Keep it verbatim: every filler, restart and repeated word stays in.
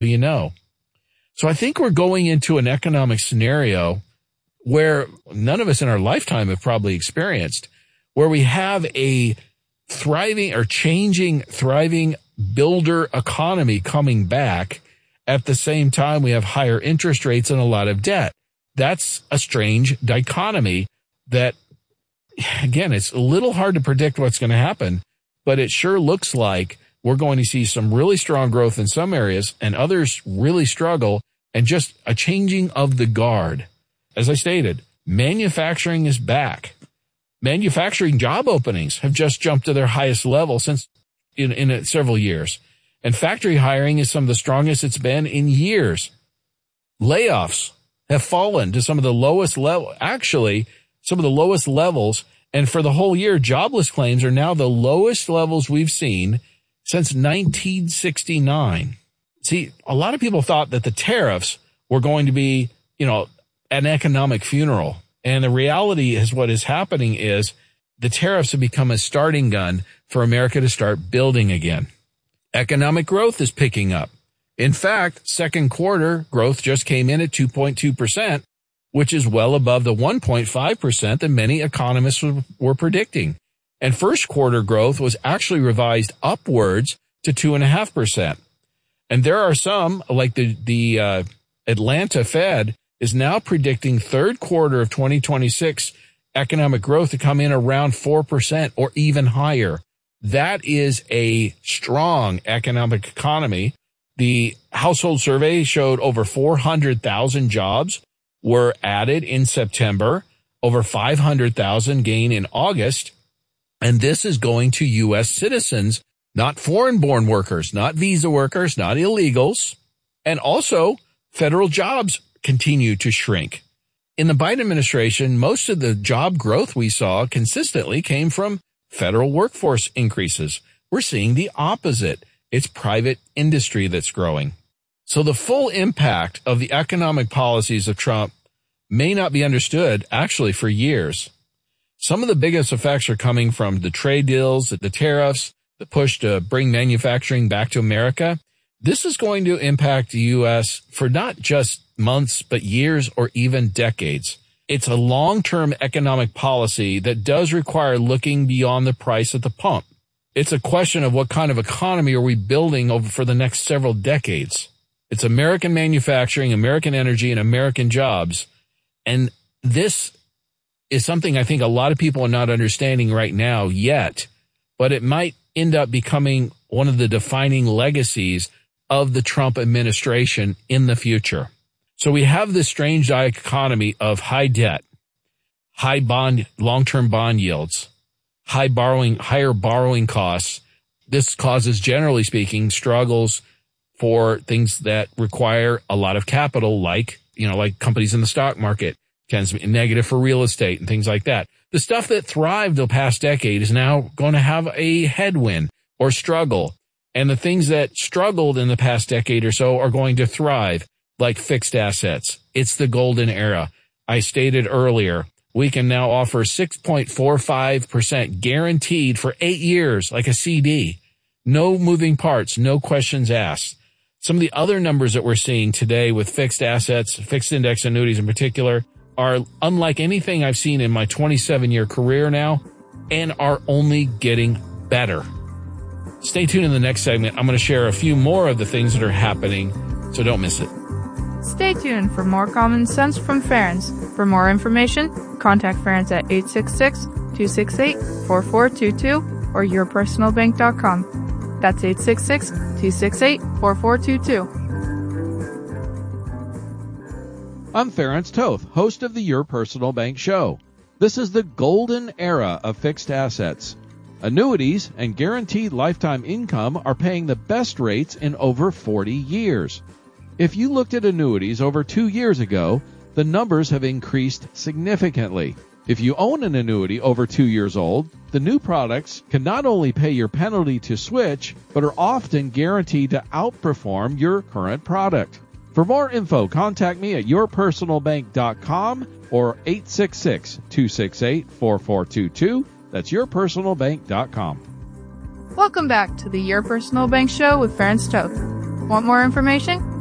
you know. So I think we're going into an economic scenario where none of us in our lifetime have probably experienced, where we have a thriving or changing, thriving builder economy coming back. At the same time, we have higher interest rates and a lot of debt. That's a strange dichotomy that, again, it's a little hard to predict what's going to happen, but it sure looks like we're going to see some really strong growth in some areas and others really struggle, and just a changing of the guard. As I stated, manufacturing is back. Manufacturing job openings have just jumped to their highest level since in, in several years. And factory hiring is some of the strongest it's been in years. Layoffs have fallen to some of the lowest level, actually, some of the lowest levels. And for the whole year, jobless claims are now the lowest levels we've seen since nineteen sixty-nine. See, a lot of people thought that the tariffs were going to be, you know, an economic funeral. And the reality is what is happening is the tariffs have become a starting gun for America to start building again. Economic growth is picking up. In fact, second quarter growth just came in at two point two percent, which is well above the one point five percent that many economists were predicting. And first quarter growth was actually revised upwards to two point five percent. And there are some, like the, the uh, Atlanta Fed, is now predicting third quarter of twenty twenty-six economic growth to come in around four percent or even higher. That is a strong economic economy. The household survey showed over four hundred thousand jobs were added in September, over five hundred thousand gain in August. And this is going to U S citizens, not foreign-born workers, not visa workers, not illegals. And also, federal jobs continue to shrink. In the Biden administration, most of the job growth we saw consistently came from federal workforce increases. We're seeing the opposite. It's private industry that's growing. So the full impact of the economic policies of Trump may not be understood actually for years. Some of the biggest effects are coming from the trade deals, the tariffs, the push to bring manufacturing back to America. This is going to impact the U S for not just months, but years or even decades. It's a long-term economic policy that does require looking beyond the price at the pump. It's a question of what kind of economy are we building over for the next several decades. It's American manufacturing, American energy, and American jobs. And this is something I think a lot of people are not understanding right now yet, but it might end up becoming one of the defining legacies of the Trump administration in the future. So we have this strange dichotomy of high debt, high bond, long-term bond yields, high borrowing, higher borrowing costs. This causes, generally speaking, struggles for things that require a lot of capital, like, you know, like companies in the stock market, tends to be negative for real estate and things like that. The stuff that thrived the past decade is now going to have a headwind or struggle. And the things that struggled in the past decade or so are going to thrive, like fixed assets. It's the golden era. I stated earlier, we can now offer six point four five percent guaranteed for eight years, like a C D. No moving parts, no questions asked. Some of the other numbers that we're seeing today with fixed assets, fixed index annuities in particular, are unlike anything I've seen in my twenty-seven year career now, and are only getting better. Stay tuned in the next segment. I'm going to share a few more of the things that are happening, so don't miss it. Stay tuned for more common sense from Ferenc. For more information, contact Ferenc at eight six six, two six eight, four four two two or your personal bank dot com. That's eight six six, two six eight, four four two two. I'm Ferenc Toth, host of the Your Personal Bank Show. This is the golden era of fixed assets. Annuities and guaranteed lifetime income are paying the best rates in over forty years. If you looked at annuities over two years ago, the numbers have increased significantly. If you own an annuity over two years old, the new products can not only pay your penalty to switch, but are often guaranteed to outperform your current product. For more info, contact me at your personal bank dot com or eight six six, two six eight, four four two two. That's your personal bank dot com. Welcome back to the Your Personal Bank Show with Ferenc Toth. Want more information?